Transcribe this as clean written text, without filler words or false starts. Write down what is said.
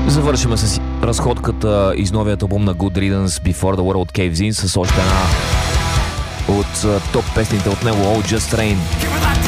Завършваме с разходката из новият албум на Good Riddance Before the World Caves In с още една от топ песните от него, All Just Rain.